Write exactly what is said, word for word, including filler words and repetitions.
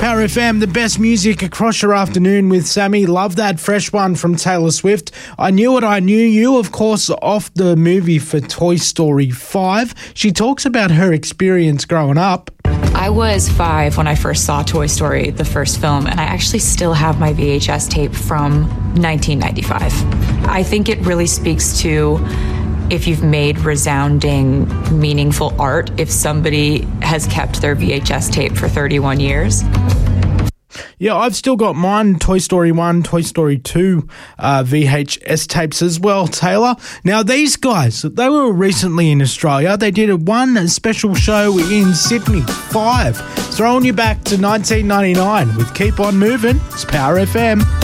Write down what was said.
Power F M, the best music across your afternoon with Sammy. Love that fresh one from Taylor Swift. I Knew What I Knew You, of course, off the movie for Toy Story five. She talks about her experience growing up. I was five when I first saw Toy Story, the first film, and I actually still have my V H S tape from nineteen ninety-five. I think it really speaks to if you've made resounding, meaningful art, if somebody has kept their V H S tape for thirty-one years. Yeah, I've still got mine, Toy Story one, Toy Story two uh, V H S tapes as well, Taylor. Now, these guys, they were recently in Australia. They did a one special show in Sydney, Five. Throwing you back to nineteen ninety-nine with Keep On Moving. It's Power F M.